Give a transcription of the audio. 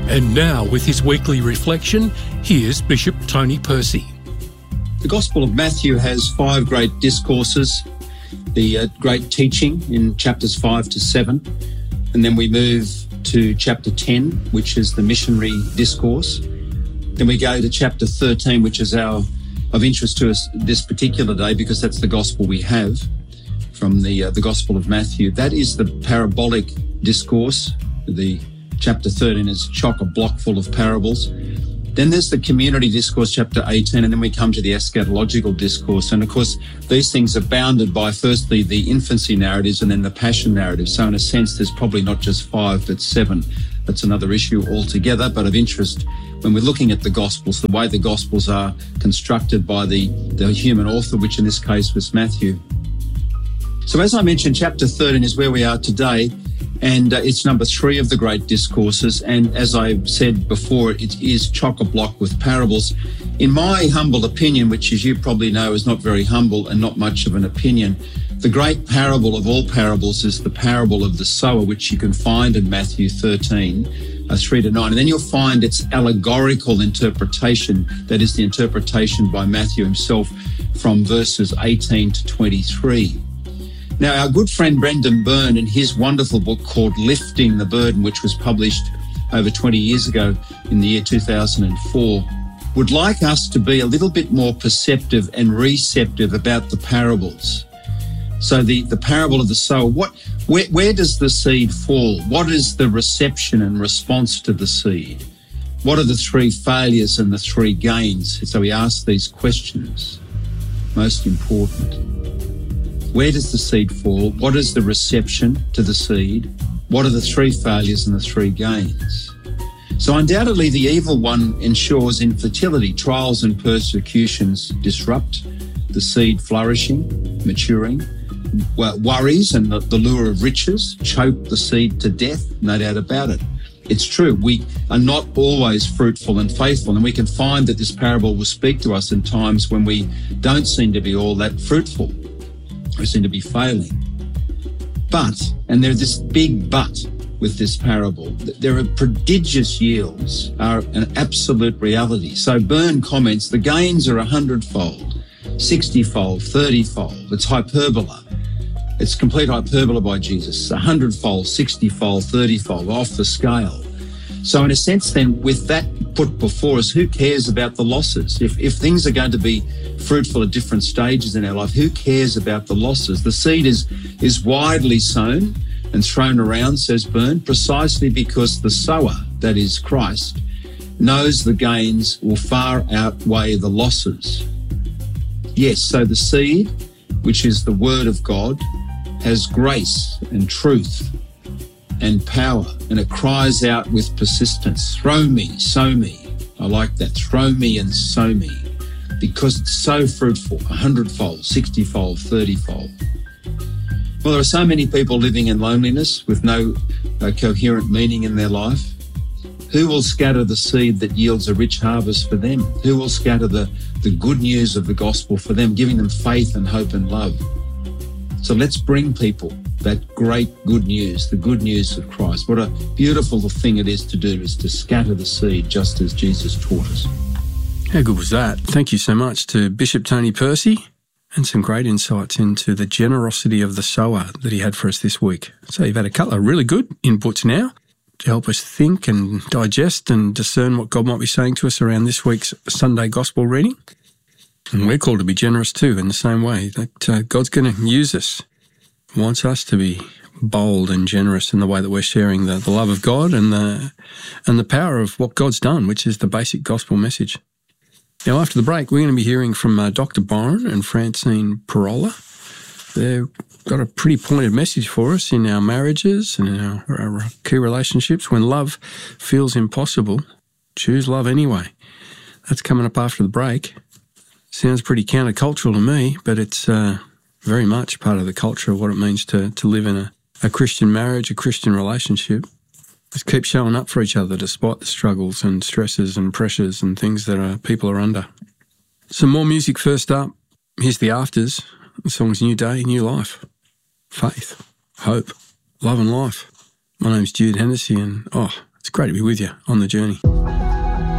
And now, with his weekly reflection, here's Bishop Tony Percy. The Gospel of Matthew has 5 great discourses, the great teaching in chapters 5 to 7, and then we move to chapter 10, which is the missionary discourse. Then we go to chapter 13, which is of interest to us this particular day because that's the gospel we have from the Gospel of Matthew. That is the parabolic discourse. The chapter 13 is chock-a-block full of parables. Then there's the community discourse, chapter 18, and then we come to the eschatological discourse. And of course, these things are bounded by firstly the infancy narratives and then the passion narrative. So in a sense, there's probably not just 5, but 7. That's another issue altogether, but of interest when we're looking at the Gospels, the way the Gospels are constructed by the human author, which in this case was Matthew. So as I mentioned, chapter 13 is where we are today. And it's number 3 of the great discourses. And as I said before, it is chock-a-block with parables. In my humble opinion, which as you probably know is not very humble and not much of an opinion, the great parable of all parables is the parable of the sower, which you can find in Matthew 13, 3 to 9. And then you'll find its allegorical interpretation, that is the interpretation by Matthew himself from verses 18 to 23. Now, our good friend Brendan Byrne, in his wonderful book called Lifting the Burden, which was published over 20 years ago in the year 2004, would like us to be a little bit more perceptive and receptive about the parables. So the parable of the sower, where does the seed fall? What is the reception and response to the seed? What are the 3 failures and the 3 gains? So we ask these questions. Most important. Where does the seed fall? What is the reception to the seed? What are the 3 failures and the 3 gains? So undoubtedly the evil one ensures infertility. Trials and persecutions disrupt the seed flourishing, maturing. Worries and the lure of riches choke the seed to death, no doubt about it. It's true, we are not always fruitful and faithful, and we can find that this parable will speak to us in times when we don't seem to be all that fruitful. We seem to be failing. But, and there's this big but with this parable, there are prodigious yields, are an absolute reality. So Byrne comments, the gains are 100-fold, 60-fold, 30-fold. It's hyperbola. It's complete hyperbola by Jesus. 100-fold, 60-fold, 30-fold, off the scale. So in a sense then, with that put before us, who cares about the losses? If things are going to be fruitful at different stages in our life, who cares about the losses? The seed is widely sown and thrown around, says Byrne, precisely because the sower, that is Christ, knows the gains will far outweigh the losses. Yes, so the seed, which is the word of God, has grace and truth and power, and it cries out with persistence, throw me, sow me. I like that, throw me and sow me, because it's so fruitful, 100-fold, 60-fold, 30-fold. Well, there are so many people living in loneliness with no coherent meaning in their life. Who will scatter the seed that yields a rich harvest for them? Who will scatter the good news of the gospel for them, giving them faith and hope and love? So let's bring people that great good news, the good news of Christ. What a beautiful thing it is to do, is to scatter the seed just as Jesus taught us. How good was that? Thank you so much to Bishop Tony Percy, and some great insights into the generosity of the sower that he had for us this week. So you've had a couple of really good inputs now to help us think and digest and discern what God might be saying to us around this week's Sunday Gospel reading. And we're called to be generous too, in the same way that God's going to use us. He wants us to be bold and generous in the way that we're sharing the love of God and the power of what God's done, which is the basic gospel message. Now, after the break, we're going to be hearing from Dr. Byron and Francine Parola. They've got a pretty pointed message for us in our marriages and in our key relationships. When love feels impossible, choose love anyway. That's coming up after the break. Sounds pretty countercultural to me, but it's very much part of the culture of what it means to live in a Christian marriage, a Christian relationship. Just keep showing up for each other despite the struggles and stresses and pressures and things that people are under. Some more music first up. Here's the Afters. The song's New Day, New Life. Faith, hope, love and life. My name's Jude Hennessy, and It's great to be with you on the journey.